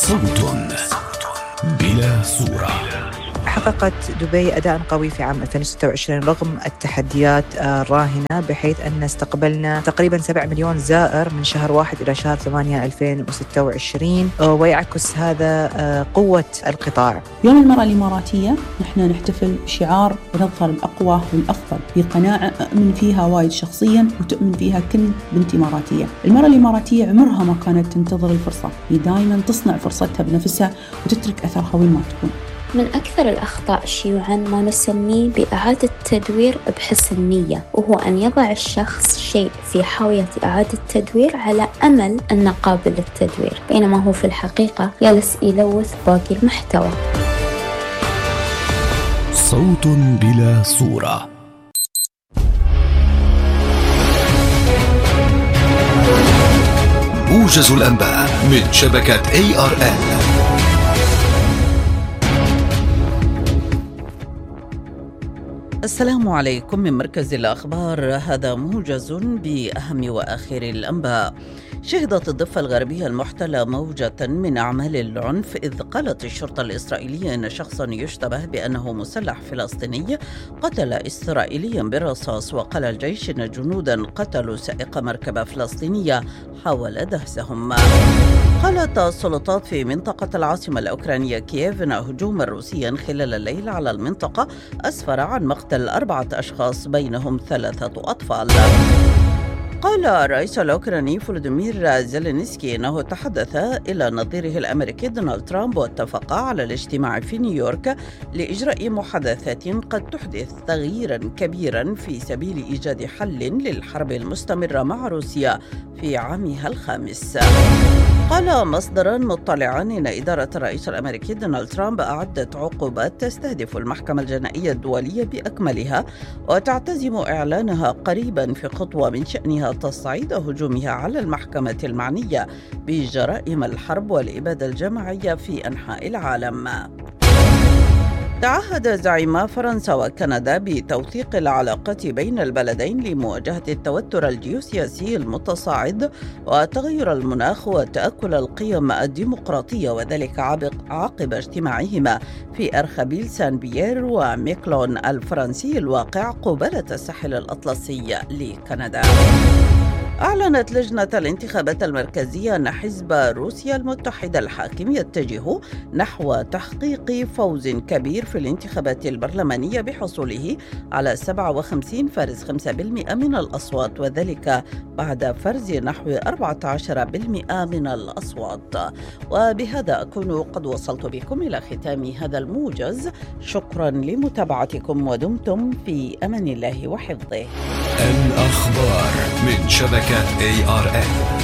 صوت بلا صورة. حققت دبي أداء قوي في عام 2026 رغم التحديات الراهنة، بحيث أن استقبلنا تقريبا 7 مليون زائر من شهر 1 إلى شهر 8 2026، ويعكس هذا قوة القطاع. يوم المرأة الإماراتية نحن نحتفل بشعار ونظهر الأقوى والأفضل في قناعة أؤمن فيها وايد شخصيا وتؤمن فيها كل بنت إماراتية. المرأة الإماراتية عمرها ما كانت تنتظر الفرصة، هي دائما تصنع فرصتها بنفسها وتترك أثرها وين ما تكون. من أكثر الأخطاء شيوعاً ما نسميه بإعادة تدوير بحسن نية، وهو أن يضع الشخص شيء في حاوية إعادة تدوير على أمل أنه قابل للتدوير، بينما هو في الحقيقة جالس يلوث باقي المحتوى. صوت بلا صورة. موجز الأنباء من شبكة ARN. السلام عليكم من مركز الأخبار، هذا موجز بأهم وآخر الأنباء. شهدت الضفة الغربية المحتلة موجة من أعمال العنف، إذ قالت الشرطة الإسرائيلية أن شخصا يشتبه بأنه مسلح فلسطيني قتل إسرائيليا بالرصاص، وقال الجيش أن جنودا قتلوا سائق مركبة فلسطينية حاول دهسهم. قالت السلطات في منطقة العاصمة الأوكرانية كييف أن هجوما روسيا خلال الليل على المنطقة أسفر عن مقتل 4 أشخاص بينهم 3 أطفال. قال الرئيس الأوكراني فولوديمير زيلينسكي أنه تحدث إلى نظيره الأمريكي دونالد ترامب واتفقا على الاجتماع في نيويورك لإجراء محادثات قد تحدث تغييرا كبيرا في سبيل إيجاد حل للحرب المستمرة مع روسيا في عامها الخامس. قال مصدرا مطلعا إن إدارة الرئيس الأمريكي دونالد ترامب أعدت عقوبات تستهدف المحكمة الجنائية الدولية بأكملها، وتعتزم إعلانها قريبا في خطوة من شأنها تصعيد هجومها على المحكمة المعنية بجرائم الحرب والإبادة الجماعية في أنحاء العالم. تعهد زعيما فرنسا وكندا بتوثيق العلاقات بين البلدين لمواجهة التوتر الجيوسياسي المتصاعد وتغير المناخ وتأكل القيم الديمقراطية، وذلك عقب اجتماعهما في أرخبيل سان بيير وميكلون الفرنسي الواقع قبالة الساحل الأطلسي لكندا. أعلنت لجنة الانتخابات المركزية أن حزب روسيا المتحدة الحاكم يتجه نحو تحقيق فوز كبير في الانتخابات البرلمانية بحصوله على 57.5% من الأصوات، وذلك بعد فرز نحو 14% من الأصوات. وبهذا أكون قد وصلت بكم إلى ختام هذا الموجز. شكرا لمتابعتكم ودمتم في أمان الله وحفظه. الأخبار من شبكة ARN.